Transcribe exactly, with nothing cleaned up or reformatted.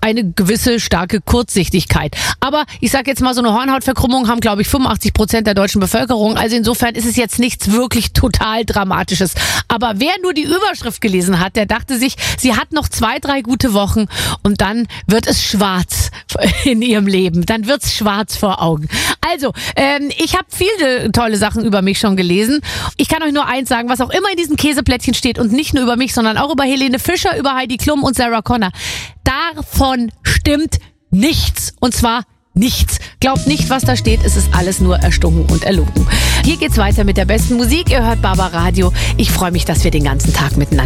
eine gewisse starke Kurzsichtigkeit. Aber ich sag jetzt mal, so eine Hornhautverkrümmung haben, glaube ich, fünfundachtzig Prozent der deutschen Bevölkerung. Also insofern ist es jetzt nichts wirklich total Dramatisches. Aber wer nur die Überschrift gelesen hat, der dachte sich, sie hat noch zwei, drei gute Wochen und dann wird es schwarz in ihrem Leben. Dann wird's schwarz vor Augen. Also, ähm, ich habe viele tolle Sachen über mich schon gelesen. Ich kann euch nur eins sagen, was auch immer in diesen Käseplättchen steht und nicht nur über mich, sondern auch über Helene Fischer, über Heidi Klum und Sarah Connor. Davon stimmt nichts. Und zwar nichts. Glaubt nicht, was da steht. Es ist alles nur erstunken und erlogen. Hier geht's weiter mit der besten Musik. Ihr hört Barbaradio. Ich freue mich, dass wir den ganzen Tag miteinander